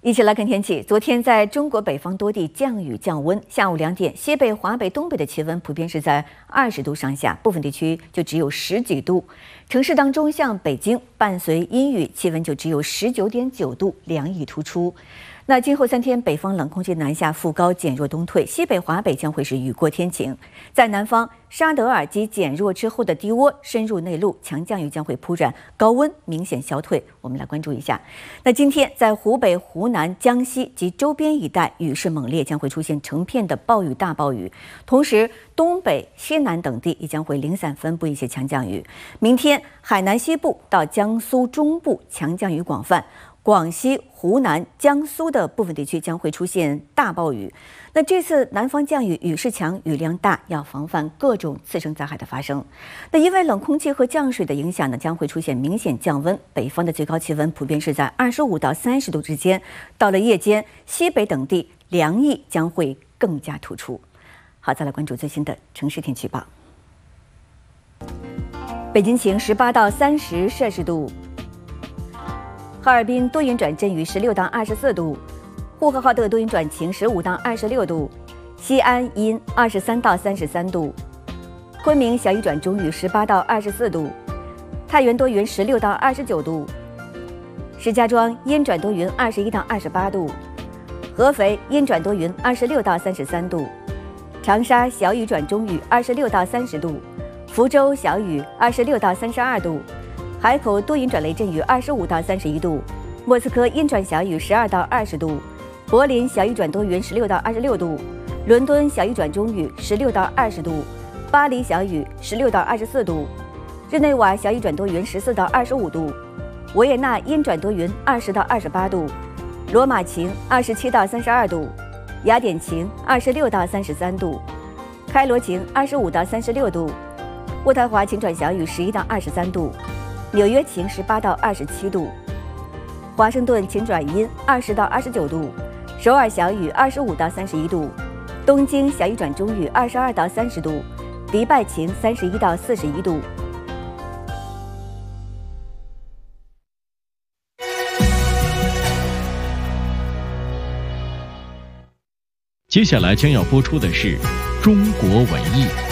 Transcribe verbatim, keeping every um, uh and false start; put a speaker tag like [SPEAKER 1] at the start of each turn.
[SPEAKER 1] 一起来看天气。昨天在中国北方多地降雨降温，下午两点，西北、华北、东北的气温普遍是在二十度上下，部分地区就只有十几度。城市当中，像北京，伴随阴雨，气温就只有十九点九度，凉意突出。那今后三天，北方冷空气南下，副高减弱东退，西北、华北将会是雨过天晴。在南方，沙德尔及减弱之后的低涡深入内陆，强降雨将会铺展，高温明显消退。我们来关注一下。那今天在湖北、湖南、江西及周边一带雨势猛烈，将会出现成片的暴雨、大暴雨。同时，东北、西南等地也将会零散分布一些强降雨。明天，海南西部到江苏中部强降雨广泛。广西、湖南、江苏的部分地区将会出现大暴雨。那这次南方降雨雨势强、雨量大，要防范各种次生灾害的发生。那因为冷空气和降水的影响呢，将会出现明显降温。北方的最高气温普遍是在二十五到三十度之间。到了夜间，西北等地凉意将会更加突出。好，再来关注最新的城市天气预报。北京晴，十八到三十摄氏度。哈尔滨多云转阵雨，十六到二十四度；呼和浩特多云转晴，十五到二十六度；西安阴，二十三到三十三度；昆明小雨转中雨，十八到二十四度；太原多云，十六到二十九度；石家庄阴转多云，二十一到二十八度；合肥阴转多云，二十六到三十三度；长沙小雨转中雨，二十六到三十度；福州小雨，二十六到三十二度。海口多云转雷阵雨，二十五到三十一度；莫斯科阴转小雨，十二到二十度；柏林小雨转多云，十六到二十六度；伦敦小雨转中雨，十六到二十度；巴黎小雨，十六到二十四度；日内瓦小雨转多云，十四到二十五度；维也纳阴转多云，二十到二十八度；罗马晴，二十七到三十二度；雅典晴，二十六到三十三度；开罗晴，二十五到三十六度；渥太华晴转小雨，十一到二十三度。纽约晴，十八到二十七度；华盛顿晴转阴，二十到二十九度；首尔小雨，二十五到三十一度；东京小雨转中雨，二十二到三十度；迪拜晴，三十一到四十一度。
[SPEAKER 2] 接下来将要播出的是中国文艺。